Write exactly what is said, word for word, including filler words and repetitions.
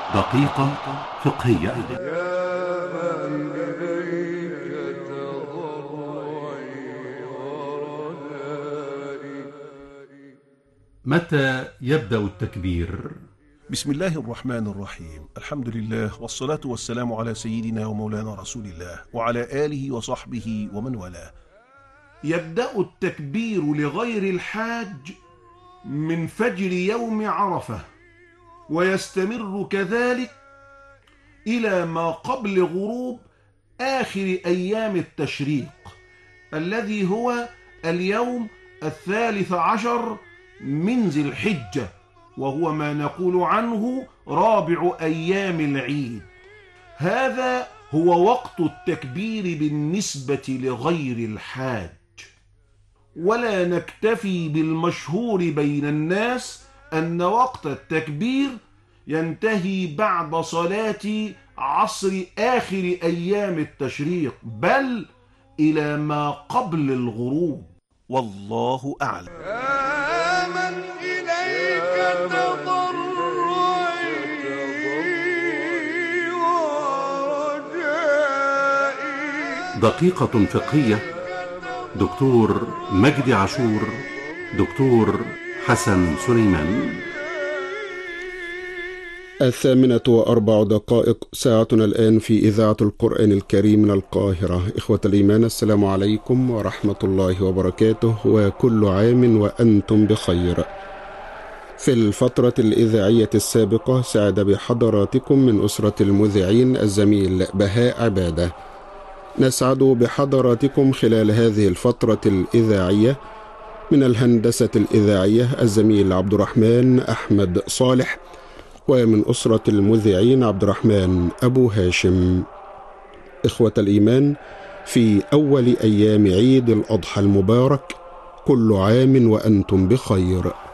دقيقة فقهية. متى يبدأ التكبير؟ بسم الله الرحمن الرحيم. الحمد لله والصلاة والسلام على سيدنا ومولانا رسول الله وعلى آله وصحبه ومن والاه. يبدأ التكبير لغير الحاج من فجر يوم عرفة، ويستمر كذلك إلى ما قبل غروب آخر أيام التشريق الذي هو اليوم الثالث عشر من ذي الحجة، وهو ما نقول عنه رابع أيام العيد. هذا هو وقت التكبير بالنسبة لغير الحاج، ولا نكتفي بالمشهور بين الناس أن وقت التكبير ينتهي بعد صلاة عصر آخر أيام التشريق، بل إلى ما قبل الغروب، والله أعلم. آمن إليك تضرعي ورجائي. دقيقة فقهية. دكتور مجدي عاشور، دكتور حسن سليمان. الثامنة وأربع دقائق، ساعتنا الآن في إذاعة القرآن الكريم من القاهرة. إخوة الإيمان، السلام عليكم ورحمة الله وبركاته، وكل عام وأنتم بخير. في الفترة الإذاعية السابقة سعد بحضراتكم من أسرة المذيعين الزميل بهاء عبادة. نسعد بحضراتكم خلال هذه الفترة الإذاعية من الهندسة الإذاعية الزميل عبد الرحمن أحمد صالح، ومن أسرة المذيعين عبد الرحمن أبو هاشم. إخوة الإيمان، في أول أيام عيد الأضحى المبارك، كل عام وأنتم بخير.